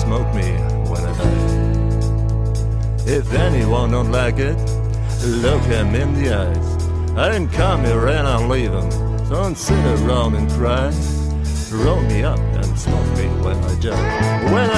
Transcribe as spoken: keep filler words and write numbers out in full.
smoke me when I die. If anyone don't like it, look him in the eyes. I didn't come here and I'm leaving, so don't sit around and cry. Roll me up and smoke me when I die. When